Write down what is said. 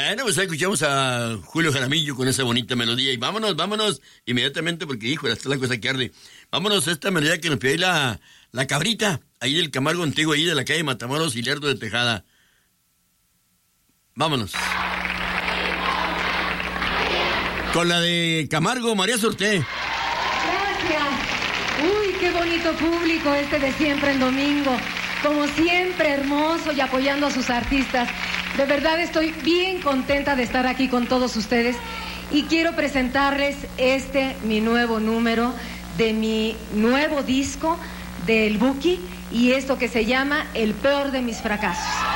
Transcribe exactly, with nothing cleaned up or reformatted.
Bueno, pues ahí escuchamos a Julio Jaramillo con esa bonita melodía. Y vámonos, vámonos inmediatamente porque, híjole, está la cosa que arde. Vámonos a esta melodía que nos pide la, la cabrita, ahí del Camargo Antiguo, ahí de la calle Matamoros y Lerdo de Tejada. Vámonos. Con la de Camargo, María Sorté. Gracias. Uy, qué bonito público este de siempre en domingo. Como siempre, hermoso y apoyando a sus artistas. De verdad estoy bien contenta de estar aquí con todos ustedes. Y quiero presentarles este, mi nuevo número de mi nuevo disco del Buki. Y esto que se llama El peor de mis fracasos.